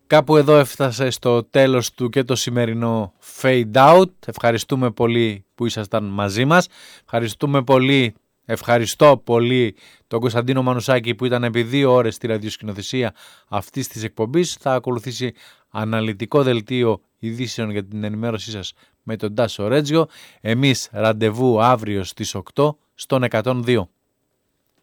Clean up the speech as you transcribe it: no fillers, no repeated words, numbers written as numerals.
Κάπου εδώ έφτασε στο τέλος του και το σημερινό Fade Out. Ευχαριστούμε πολύ που ήσασταν μαζί μας. Ευχαριστώ πολύ τον Κωνσταντίνο Μανουσάκη που ήταν επί 2 ώρες στη ραδιοσκηνοθεσία αυτής της εκπομπής. Θα ακολουθήσει αναλυτικό δελτίο ειδήσεων για την ενημέρωσή σας με τον Τάσο Ρέτζιο. Εμείς ραντεβού αύριο στις 8 στον 102.